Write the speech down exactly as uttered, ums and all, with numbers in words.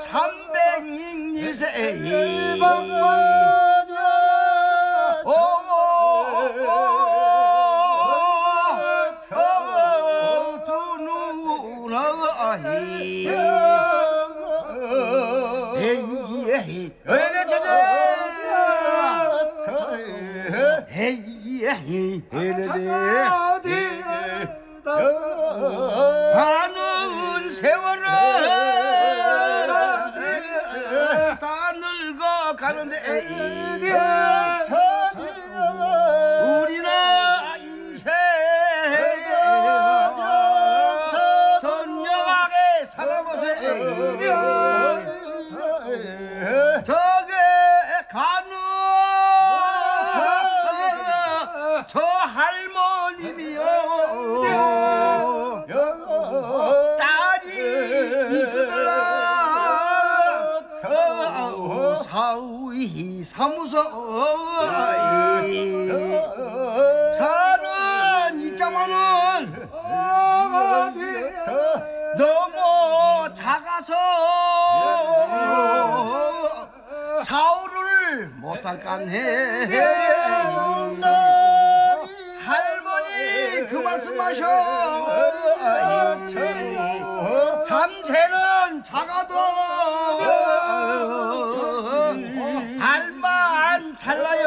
삼백일 세 가는 세월은 다 늙어 가는데 우리나 인생 던영하게 살아보세. 저게 가는 저 할머님이요 딸이 이끄더라 사위 사무소 사는 있자마는 너무 작아서 사오를 못 살까네. 할머니 그 말씀 마셔. 삼세는